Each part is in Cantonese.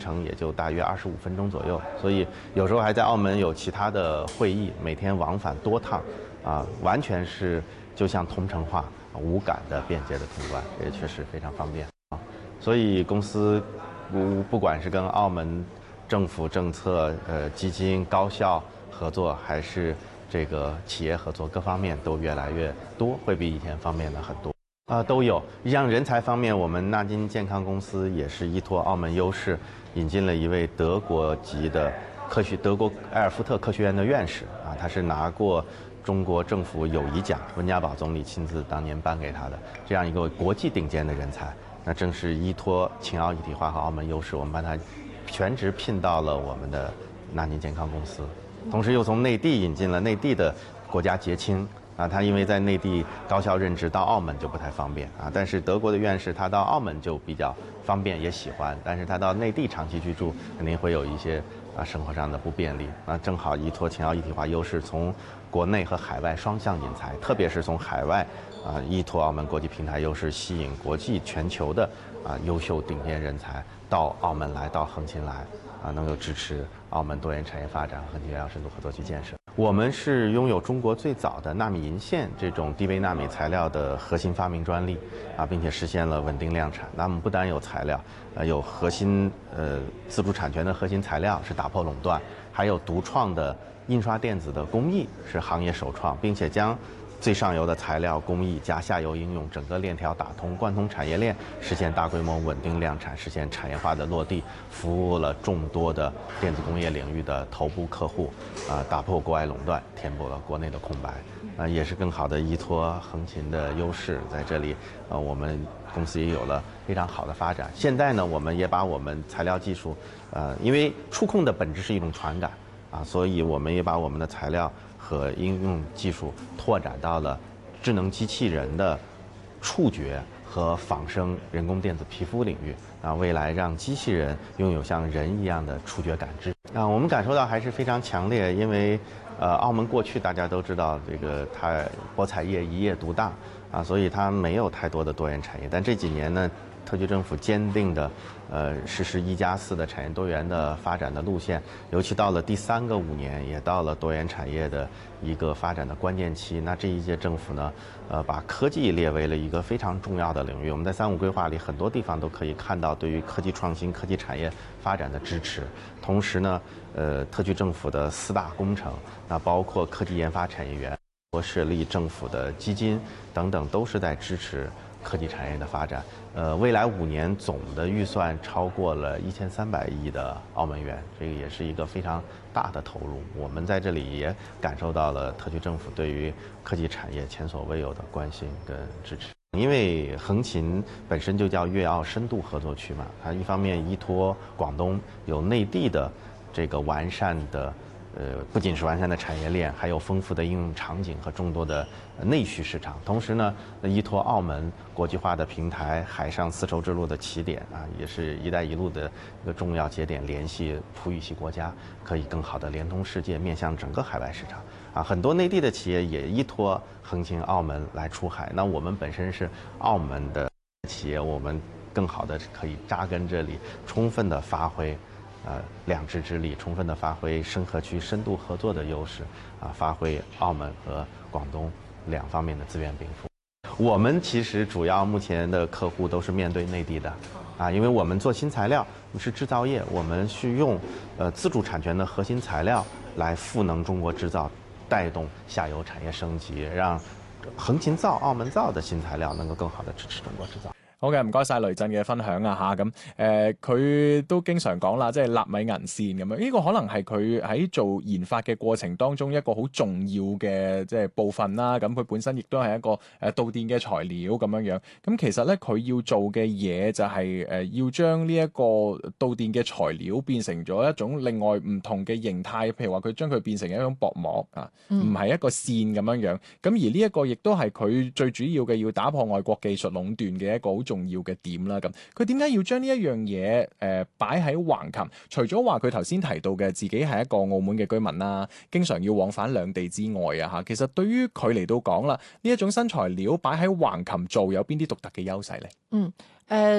程也就大约25分钟左右，所以有时候还在澳门有其他的会议，每天往返多趟，完全是就像同城化无感的便捷的通关，也确实非常方便啊。所以公司不管是跟澳门政府政策、基金、高校合作，还是这个企业合作，各方面都越来越多，会比以前方便的很多。都有。像人才方面，我们纳金健康公司也是依托澳门优势，引进了一位德国籍的德国埃尔夫特科学院的院士他是拿过中国政府友谊奖，温家宝总理亲自当年颁给他的这样一个国际顶尖的人才。那正是依托秦澳一体化和澳门优势，我们把他全职聘到了我们的纳金健康公司，同时又从内地引进了内地的国家结青。他因为在内地高校任职，到澳门就不太方便但是德国的院士他到澳门就比较方便，也喜欢，但是他到内地长期居住，肯定会有一些生活上的不便利。正好依托秦澳一体化优势，从国内和海外双向引才，特别是从海外依托澳门国际平台优势，吸引国际全球的优秀顶尖人才到澳门来，到横琴来能够支持澳门多元产业发展和横琴粤澳深度合作区建设。我们是拥有中国最早的纳米银线这种低微纳米材料的核心发明专利并且实现了稳定量产。那我们不单有材料，有核心自主产权的核心材料是打破垄断，还有独创的印刷电子的工艺是行业首创，并且将最上游的材料工艺加下游应用，整个链条打通，贯通产业链，实现大规模稳定量产，实现产业化的落地，服务了众多的电子工业领域的头部客户打破国外垄断，填补了国内的空白也是更好的依托横琴的优势，在这里我们公司也有了非常好的发展。现在呢，我们也把我们材料技术因为触控的本质是一种传感所以我们也把我们的材料和应用技术拓展到了智能机器人的触觉和仿生人工电子皮肤领域未来让机器人拥有像人一样的触觉感知我们感受到还是非常强烈。因为澳门过去大家都知道这个它博彩业一业独大所以它没有太多的多元产业。但这几年呢，特区政府坚定的实施1+4的产业多元的发展的路线，尤其到了第3个5年，也到了多元产业的一个发展的关键期。那这一届政府呢，把科技列为了一个非常重要的领域。我们在3.5规划里很多地方都可以看到对于科技创新、科技产业发展的支持。同时呢，特区政府的4大工程，包括科技研发产业园、设立政府的基金等等，都是在支持科技产业的发展。未来5年总的预算超过了1300亿的澳门元，这个也是一个非常大的投入。我们在这里也感受到了特区政府对于科技产业前所未有的关心跟支持。因为横琴本身就叫粤澳深度合作区嘛，它一方面依托广东有内地的这个完善的不仅是完善的产业链，还有丰富的应用场景和众多的内需市场。同时呢，依托澳门国际化的平台，海上丝绸之路的起点也是一带一路的一个重要节点，联系葡语系国家，可以更好的连通世界，面向整个海外市场很多内地的企业也依托横琴澳门来出海。那我们本身是澳门的企业，我们更好的可以扎根这里，充分的发挥两支之力，充分的发挥深合区深度合作的优势发挥澳门和广东两方面的资源禀赋。我们其实主要目前的客户都是面对内地的因为我们做新材料，我们是制造业，我们是用自主产权的核心材料来赋能中国制造，带动下游产业升級，让横琴造、澳門造的新材料能夠更好地支持中國製造。 好嘅，唔該晒雷震嘅分享啊嚇，咁佢都經常講啦，即係納米銀線咁樣，呢個可能係佢喺做研發嘅過程當中一個好重要嘅即係部分啦。咁佢本身亦都係一個導電嘅材料咁樣樣。咁其實咧佢要做嘅嘢就係要將呢一個導電嘅材料變成咗一種另外唔同嘅形態，譬如話佢將佢變成一種薄膜唔係一個線咁樣樣。咁而呢一個亦都係佢最主要嘅要打破外國技術壟斷嘅一個好重要嘅點啦。咁佢點解要將呢一樣嘢擺喺橫琴？除咗話佢頭先提到嘅自己係一個澳門嘅居民啦，經常要往返兩地之外其實對於佢嚟到講啦，呢一種新材料擺喺橫琴做有邊啲獨特嘅優勢呢？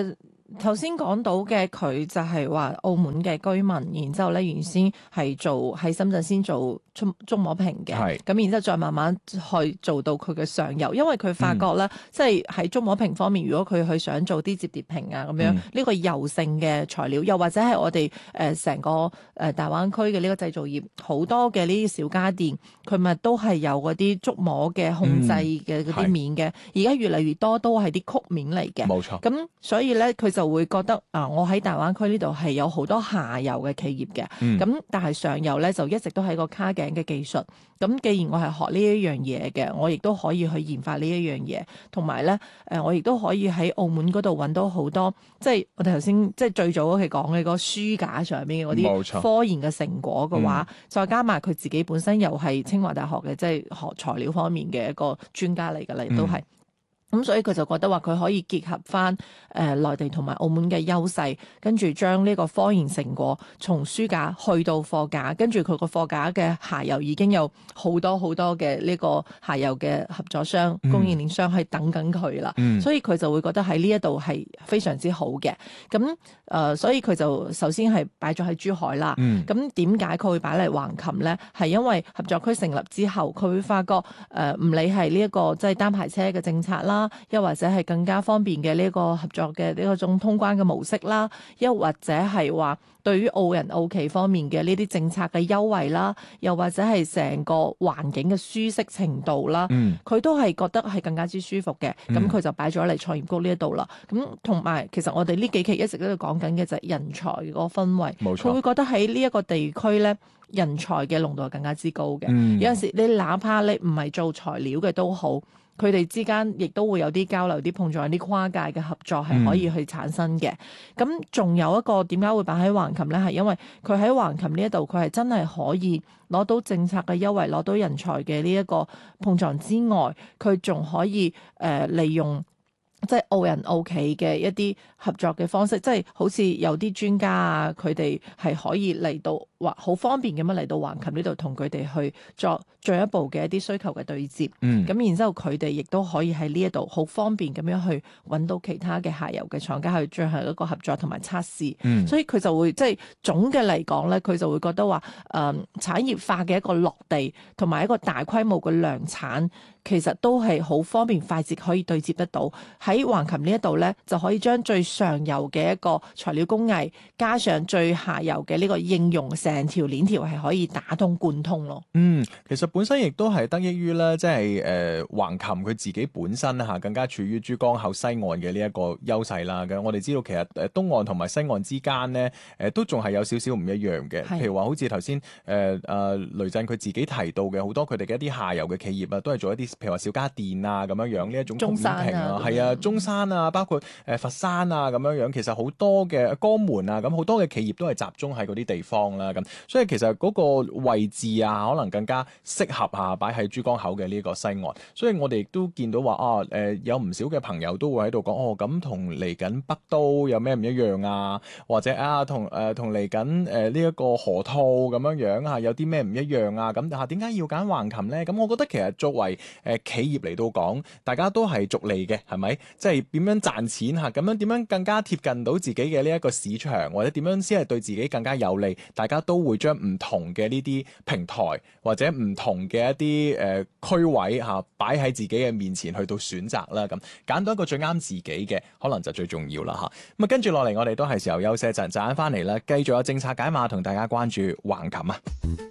頭先講到嘅佢就係話澳門嘅居民，然之後咧原先係做喺深圳先做中摸坪嘅，咁然之後再慢慢去做到佢嘅上游，因為佢發覺咧，即係喺中摸坪方面，如果佢去想做啲摺疊坪啊咁樣，呢個柔性嘅材料，又或者係我哋成個大灣區嘅呢個製造業好多嘅呢啲小家電，佢咪都係有嗰啲觸摸嘅控制嘅嗰啲面嘅，而家越嚟越多都係啲曲面嚟嘅， 冇錯。 咁所以咧佢就會覺得我喺大灣區呢度係有好多下游嘅企業嘅，咁但係上游咧就一直都係個卡頸嘅技術。咁既然我係學呢一樣嘢嘅，我亦都可以去研發呢一樣嘢，同埋咧我亦都可以喺澳門嗰度揾到好多，即係我哋頭先即係最早佢講嘅嗰個書架上面嘅嗰啲科研嘅成果嘅話，再加埋佢自己本身又係清華大學嘅，即係學材料方面嘅一個專家嚟㗎啦，亦都係。咁所以佢就覺得話佢可以結合翻內地同埋澳門嘅優勢，跟住將呢個科研成果從書架去到貨架，跟住佢個貨架嘅下游已經有好多好多嘅呢個下游嘅合作商、供應鏈商係等緊佢啦。所以佢就會覺得喺呢一度係非常之好嘅。咁所以佢就首先係擺咗喺珠海啦。咁點解佢會擺嚟橫琴咧？係因為合作區成立之後，佢會發覺唔理係呢一個即係單牌車嘅政策啦，又或者係更加方便嘅呢個合作嘅呢個種通關嘅模式啦，又或者係話對於澳人澳企方面嘅呢啲政策嘅優惠啦，又或者係成個環境嘅舒適程度啦，佢都係覺得係更加之舒服嘅。咁佢就擺咗嚟創業谷呢一度啦。咁同埋其實我哋呢幾期一直都喺度講緊嘅就係人才嗰個氛圍，佢會覺得喺呢一個地區咧，人才嘅濃度係更加之高嘅。有陣時你哪怕你唔係做材料嘅都好，佢哋之間亦都會有啲交流、啲碰撞、啲跨界嘅合作係可以去產生嘅。咁仲有一個點解會擺喺橫琴咧？係因為佢喺橫琴呢一度，佢係真係可以攞到政策嘅優惠，攞到人才嘅呢一個碰撞之外，佢仲可以利用即係澳人澳企嘅一啲合作嘅方式，即係好似有啲專家啊，佢哋係可以嚟到或好方便咁樣嚟到橫琴呢度同佢哋去作進一步嘅一啲需求嘅對接。咁然之後佢哋亦都可以喺呢一度好方便咁樣去揾到其他嘅下游嘅廠家去進行一個合作同埋測試。所以佢就會即係總嘅嚟講咧，佢就會覺得話產業化嘅一個落地同埋一個大規模嘅量產，其實都係好方便快捷可以對接得到。喺橫琴呢一度咧，就可以將最上游嘅一個材料工藝加上最下游嘅呢個應用，成條鏈條係可以打通貫通咯。 其實本身亦都係得益於咧，即係橫琴佢自己本身嚇更加處於珠江口西岸嘅呢一個優勢啦。咁我哋知道其實東岸同埋西岸之間咧都仲係有少少唔一樣嘅。譬如話好似頭先雷震佢自己提到嘅好多佢哋嘅一啲下游嘅企業啊，都係做一啲譬如話小家電啊咁樣呢一種曲面屏啊，係啊，中山啊，包括佛山啊咁樣其實好多嘅江門啊，咁好多嘅企業都係集中喺嗰啲地方啦。咁所以其實嗰個位置啊，可能更加適合下擺喺珠江口嘅呢個西岸。所以我哋亦都見到話有唔少嘅朋友都會喺度講咁同嚟緊北都有咩唔一樣啊？或者同嚟緊呢一個河套咁樣啊，有啲咩唔一樣啊？咁點解要揀橫琴咧？咁我覺得其實作為企業嚟到講，大家都係逐利嘅，係咪？即係點樣賺錢嚇？咁樣點樣更加貼近到自己嘅呢一個市場，或者點樣先係對自己更加有利？大家都會將唔同嘅呢啲平台或者唔同嘅一啲區位擺喺自己嘅面前去到選擇啦。咁揀到一個最啱自己嘅，可能就最重要啦嚇。咁跟住落嚟，我哋都係時候休息陣間翻嚟啦，繼續有政策解碼同大家關注橫琴啊！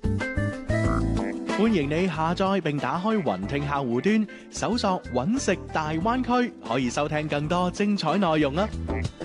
歡迎你下載並打開雲聽客戶端，搜索揾食大灣區，可以收聽更多精彩內容啊！